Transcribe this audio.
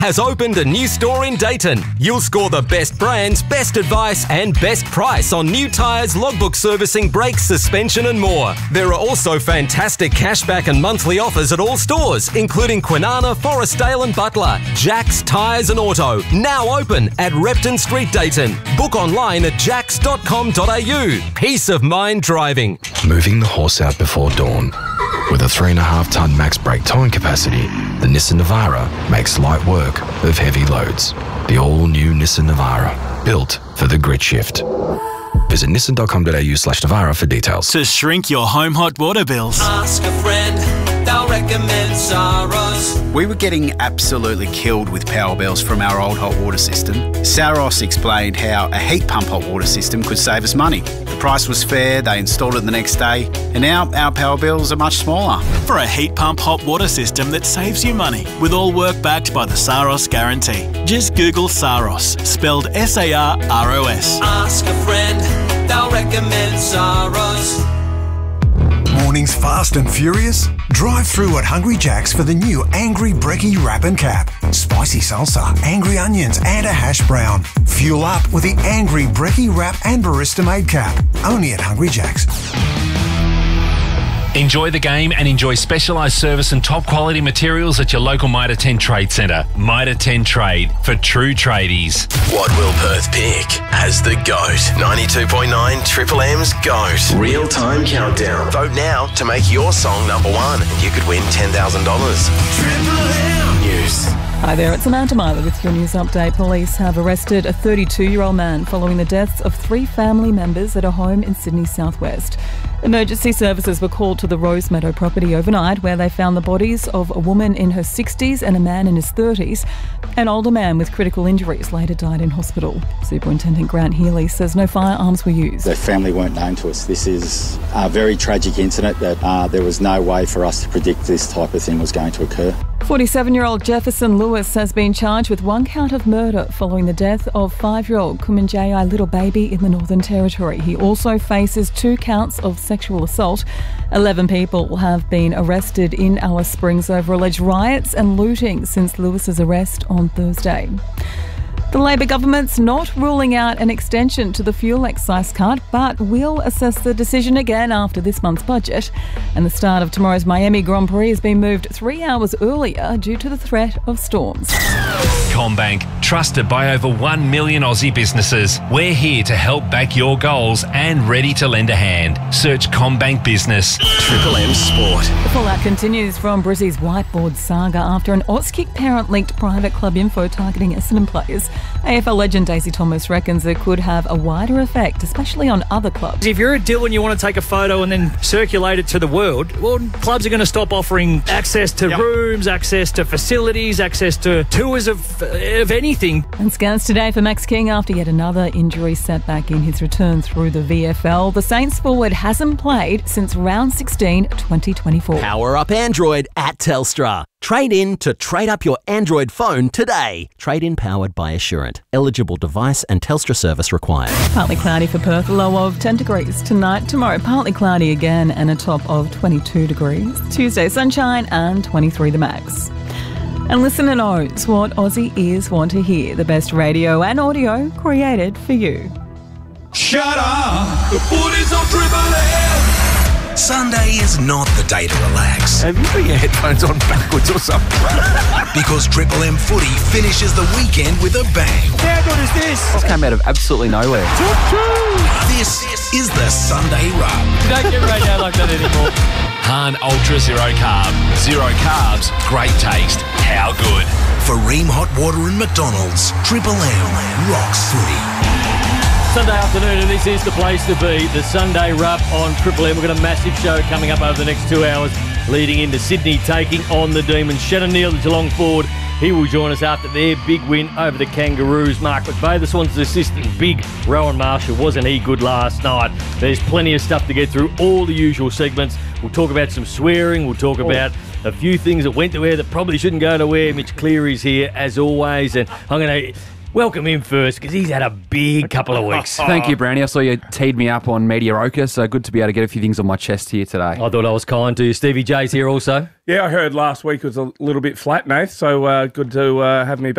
has opened a new store in Dayton. You'll score the best brands, best advice and best price on new tyres, logbook servicing, brakes, suspension and more. There are also fantastic cashback and monthly offers at all stores, including Kwinana, Forestdale and Butler. Jack's Tyres and Auto, now open at Repton Street, Dayton. Book online at jacks.com.au. Peace of mind driving. Moving the horse out before dawn. With a 3.5 tonne max brake towing capacity, the Nissan Navara makes light work of heavy loads. The all-new Nissan Navara, built for the grit shift. Visit nissan.com.au/Navara for details. To shrink your home hot water bills. Ask a friend, they'll recommend Saros. We were getting absolutely killed with power bills from our old hot water system. Saros explained how a heat pump hot water system could save us money. The price was fair, they installed it the next day, and now our power bills are much smaller. For a heat pump hot water system that saves you money, with all work backed by the Saros guarantee. Just Google Saros, spelled S-A-R-R-O-S. Ask a friend, they'll recommend Saros. Mornings fast and furious? Drive through at Hungry Jack's for the new Angry Brekkie Wrap and Cap. Spicy salsa, angry onions and a hash brown. Fuel up with the Angry Brekkie Wrap and Barista Made Cap. Only at Hungry Jack's. Enjoy the game and enjoy specialised service and top quality materials at your local Mitre 10 Trade Centre. Mitre 10 Trade, for true tradies. What will Perth pick as the GOAT? 92.9 Triple M's GOAT. Real-time countdown. Vote now to make your song number one and you could win $10,000. Triple M News. Hi there, it's Amanda Myler with your news update. Police have arrested a 32-year-old man following the deaths of 3 family members at a home in Sydney southwest. Emergency services were called to the Rosemeadow property overnight, where they found the bodies of a woman in her 60s and a man in his 30s. An older man with critical injuries later died in hospital. Superintendent Grant Healy says no firearms were used. The family weren't known to us. This is a very tragic incident that there was no way for us to predict this type of thing was going to occur. 47-year-old Jefferson Lewis has been charged with 1 count of murder following the death of 5-year-old Kumanjayi little baby in the Northern Territory. He also faces 2 counts of sexual assault. 11 people have been arrested in Alice Springs over alleged riots and looting since Lewis's arrest on Thursday. The Labor government's not ruling out an extension to the fuel excise cut, but will assess the decision again after this month's budget. And the start of tomorrow's Miami Grand Prix has been moved 3 hours earlier due to the threat of storms. CommBank, trusted by over 1 million Aussie businesses. We're here to help back your goals and ready to lend a hand. Search CommBank Business. Triple M Sport. The fallout continues from Brizzy's whiteboard saga after an Auskick parent leaked private club info targeting Essendon players. AFL legend Daisy Thomas reckons it could have a wider effect, especially on other clubs. If you're a deal and you want to take a photo and then circulate it to the world, well, clubs are going to stop offering access to rooms, access to facilities, access to tours of anything. And scans today for Max King after yet another injury setback in his return through the VFL. The Saints forward hasn't played since round 16, 2024. Power up Android at Telstra. Trade in to trade up your Android phone today. Trade in powered by Assurant. Eligible device and Telstra service required. Partly cloudy for Perth, a low of 10 degrees tonight. Tomorrow, partly cloudy again and a top of 22 degrees. Tuesday, sunshine and 23 the max. And listener knows what Aussie ears want to hear. The best radio and audio created for you. Shut up! The footy's on Triple M! Sunday is not the day to relax. Have you put your headphones on backwards or something? Because Triple M footy finishes the weekend with a bang. How good is this? This came out of absolutely nowhere. This is the Sunday Rub. You don't get radio like that anymore. Han Ultra Zero Carb. Zero carbs, great taste. How good? For Ream Hot Water and McDonald's, Triple M rocks footy. Sunday afternoon, and this is the place to be, the Sunday Rub on Triple M. We've got a massive show coming up over the next 2 hours, leading into Sydney, taking on the Demons. Shannon Neal, the Geelong forward, he will join us after their big win over the Kangaroos. Mark McVeigh, the Swans' assistant, big Rowan Marshall, wasn't he good last night? There's plenty of stuff to get through, all the usual segments. We'll talk about some swearing, we'll talk about a few things that went to air that probably shouldn't go to air. Mitch Cleary's here, as always, and I'm going to welcome him first because he's had a big couple of weeks. Thank you, Brownie. I saw you teed me up on Mediocre, so good to be able to get a few things on my chest here today. I thought I was kind to you. Stevie J's here also. Yeah, I heard last week was a little bit flat, Nath, so good to have me back.